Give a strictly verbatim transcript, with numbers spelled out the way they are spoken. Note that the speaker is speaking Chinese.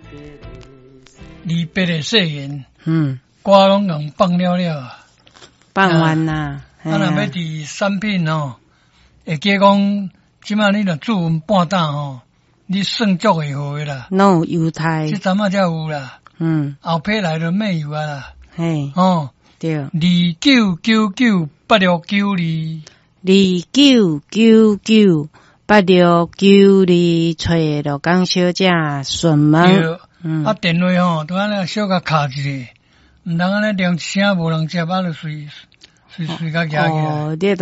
二八的誓言， 嗯， 歌拢共放了了啊。 放完啦。 啊，若要伫产品吼，会记讲，即马你若注文半打吼，你算足会好诶啦。 拢有油菜。 即阵仔才有啦。 嗯。 后批来就没有啊啦。 嘿。 哦。 对。 二九九九八六九二。 二九九九八六九二，找罗江小姐询问。 嗯。啊，电话吼，拄安尼小甲卡一下，毋通安尼连声无人接，啊，就随随随甲举起来。 哦，你